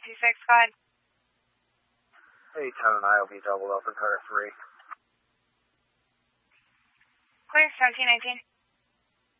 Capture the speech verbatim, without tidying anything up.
two six, go ahead. Hey, ten and I will be doubled up in car three. Clear, seventeen nineteen.